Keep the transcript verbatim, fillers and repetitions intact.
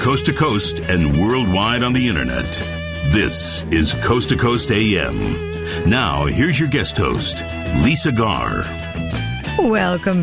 coast to coast and worldwide on the internet. This is Coast to Coast A M. Now, here's your guest host, Lisa Garr. Welcome